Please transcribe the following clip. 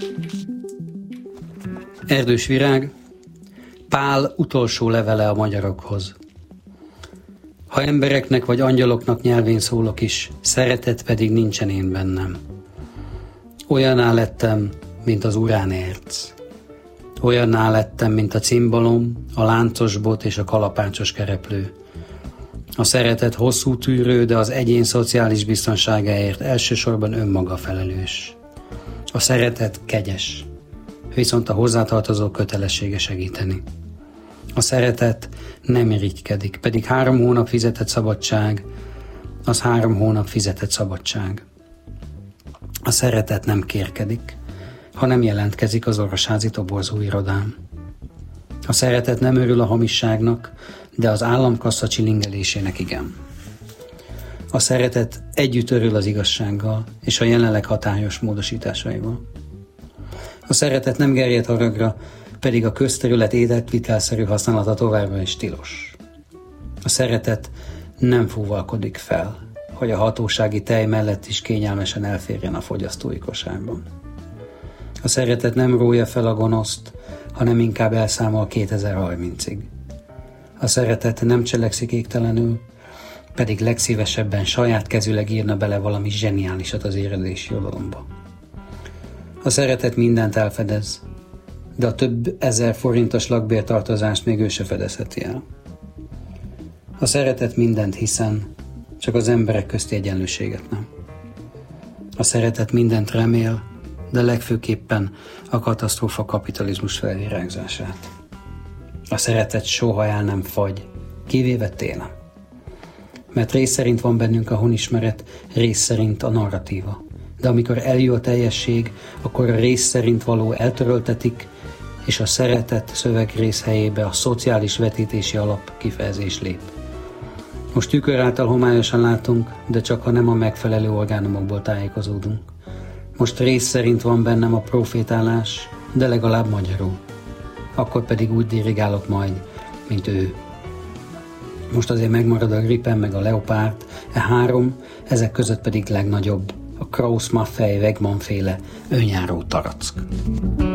Erdős Virág, Pál utolsó levele a magyarokhoz. Ha embereknek vagy angyaloknak nyelvén szólok is, szeretet pedig nincsen én bennem. Olyaná lettem, mint az uránérc. Olyaná lettem, mint a cimbalom, a láncos bot és a kalapácsos kereplő. A szeretet hosszú tűrő, de az egyén szociális biztonságáért elsősorban önmaga felelős. A szeretet kegyes, viszont a hozzátartozó kötelessége segíteni. A szeretet nem irigykedik, pedig 3 hónap fizetett szabadság, az 3 hónap fizetett szabadság. A szeretet nem kérkedik, ha nem jelentkezik az orvosházi toborzó irodán. A szeretet nem örül a hamisságnak, de az államkassa csilingelésének igen. A szeretet együtt örül az igazsággal és a jelenleg hatályos módosításaival. A szeretet nem gerjed haragra, pedig a közterület életvitelszerű használata továbbra is tilos. A szeretet nem fúvalkodik fel, hogy a hatósági tej mellett is kényelmesen elférjen a fogyasztói kosárban. A szeretet nem rója fel a gonoszt, hanem inkább elszámol 2030-ig. A szeretet nem cselekszik égtelenül, pedig legszívesebben saját kezüleg írna bele valami zseniálisat az éredési oldalomba. A szeretet mindent elfedez, de a több ezer forintos lakbértartozást még ő se fedezheti el. A szeretet mindent hiszen, csak az emberek közti egyenlőséget nem. A szeretet mindent remél, de legfőképpen a katasztrófa kapitalizmus felvirágzását. A szeretet soha el nem fagy, kivéve télen. Mert rész szerint van bennünk a honismeret, rész szerint a narratíva. De amikor eljön a teljesség, akkor a rész szerint való eltöröltetik, és a szeretet szövegrész helyébe a szociális vetítési alap kifejezés lép. Most tükör által homályosan látunk, de csak ha nem a megfelelő orgánumokból tájékozódunk. Most rész szerint van bennem a profétálás, de legalább magyarul. Akkor pedig úgy dirigálok majd, mint ő. Most azért megmarad a Gripen meg a Leopard, e 3, ezek között pedig legnagyobb, a Krauss-Maffei Wegmann féle önjáró tarack.